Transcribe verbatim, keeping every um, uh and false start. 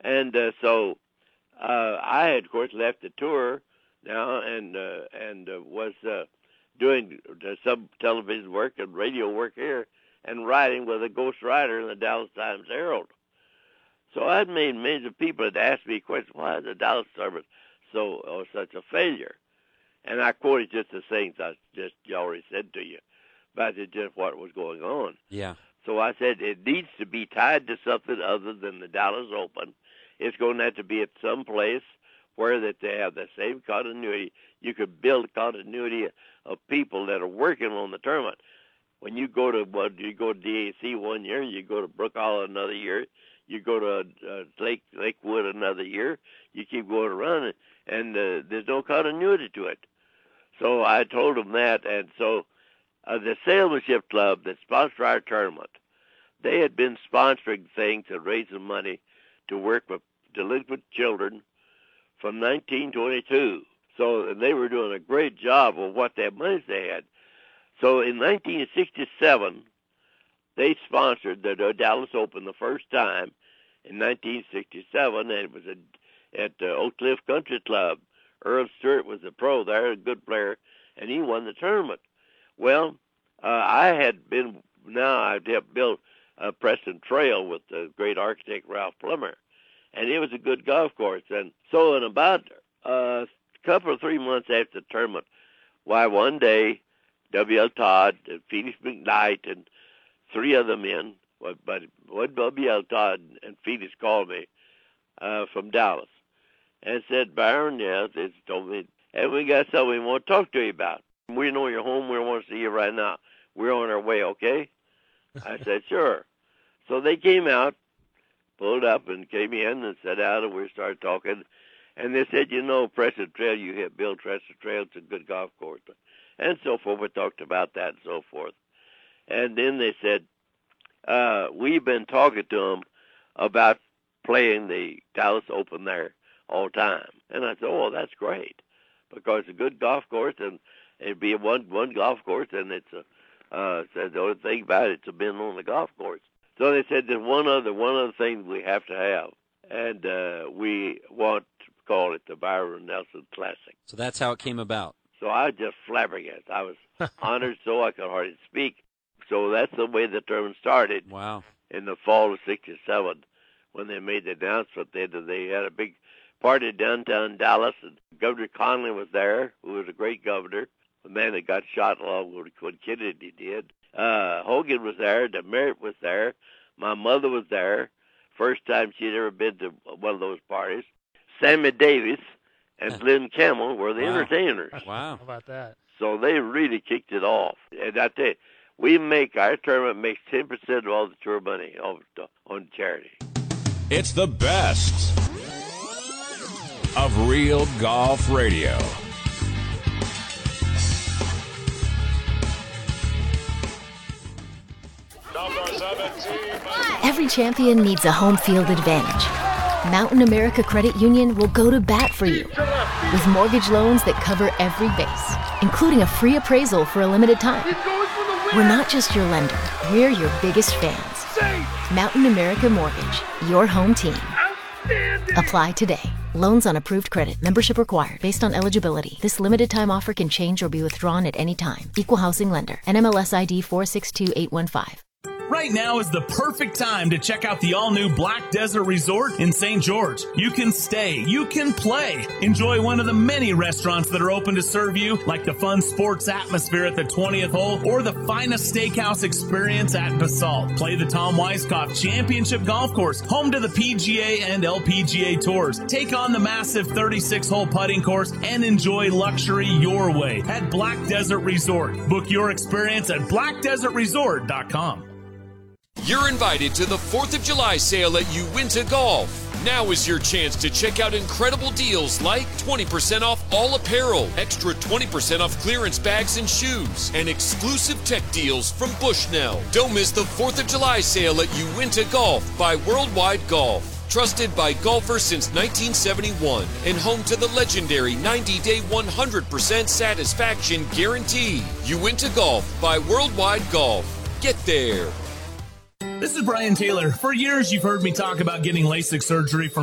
And uh, so uh, I had, of course, left the tour now and uh, and uh, was uh, doing some television work and radio work here and writing with a ghost writer in the Dallas Times Herald. So I'd made millions of people had asked me questions, why is the Dallas service so or such a failure? And I quoted just the things I just already said to you about just what was going on. Yeah. So I said it needs to be tied to something other than the Dallas Open. It's going to have to be at some place where that they have the same continuity. You could build continuity of people that are working on the tournament. When you go to well, you go to D A C one year, you go to Brook Hollow another year, you go to uh, Lake Lakewood another year, you keep going around, and uh, there's no continuity to it. So I told them that, and so uh, the Salesmanship Club that sponsored our tournament, they had been sponsoring things and raising money to work with delinquent children from nineteen twenty-two. So they were doing a great job of what their money they had. So in nineteen sixty-seven, they sponsored the Dallas Open the first time in nineteen sixty-seven, and it was at, at uh, Oak Cliff Country Club. Earl Stewart was a pro there, a good player, and he won the tournament. Well, uh, I had been, now I've helped build uh, Preston Trail with the great architect Ralph Plummer, and it was a good golf course. And so in about uh, a couple or three months after the tournament, why one day, W L. Todd and Felix McKnight and three other men, but one W L. Todd and Felix called me uh, from Dallas and said, Byron, yes, it's told me, and we got something we want to talk to you about. We know you're home. We want to see you right now. We're on our way, okay? I said, sure. So they came out, pulled up, and came in and sat down, and we started talking. And they said, you know, Preston Trail, you hit Bill Preston Trail. It's a good golf course. And so forth. We talked about that and so forth. And then they said, uh, we've been talking to them about playing the Dallas Open there all the time. And I said, oh, that's great, because it's a good golf course, and it'd be a one one golf course, and it's a uh, said the only thing about it, it's a been on the golf course. So they said there's one other one other thing we have to have, and uh, we want to call it the Byron Nelson Classic. So that's how it came about. So I was just flabbergasted. I was honored so I could hardly speak. So that's the way the tournament started. Wow. In the fall of sixty-seven, when they made the announcement, they they had a big party downtown Dallas, and Governor Conley was there, who was a great governor, the man that got shot along with what Kennedy did. Uh, Hogan was there, DeMeritt was there, my mother was there, first time she'd ever been to one of those parties. Sammy Davis and Glenn Campbell were the Wow. entertainers. Wow. How about that? So they really kicked it off. And I tell you, we make, our tournament makes ten percent of all the tour money on, on charity. It's the best of Real Golf Radio. Every champion needs a home field advantage. Mountain America Credit Union will go to bat for you with mortgage loans that cover every base, including a free appraisal for a limited time. We're not just your lender, we're your biggest fans. Mountain America Mortgage, your home team. Apply today. Loans on approved credit. Membership required based on eligibility. This limited time offer can change or be withdrawn at any time. Equal housing lender. N M L S I D four six two eight one five. Right now is the perfect time to check out the all-new Black Desert Resort in Saint George. You can stay, you can play. Enjoy one of the many restaurants that are open to serve you, like the fun sports atmosphere at the twentieth hole or the finest steakhouse experience at Basalt. Play the Tom Weiskopf Championship Golf Course, home to the P G A and L P G A Tours. Take on the massive thirty-six hole putting course and enjoy luxury your way at Black Desert Resort. Book your experience at black desert resort dot com. You're invited to the fourth of July sale at Uinta Golf. Now is your chance to check out incredible deals like twenty percent off all apparel, extra twenty percent off clearance bags and shoes, and exclusive tech deals from Bushnell. Don't miss the fourth of July sale at Uinta Golf by Worldwide Golf. Trusted by golfers since nineteen seventy-one and home to the legendary ninety-day one hundred percent satisfaction guarantee. Uinta Golf by Worldwide Golf. Get there. This is Brian Taylor. For years, you've heard me talk about getting LASIK surgery from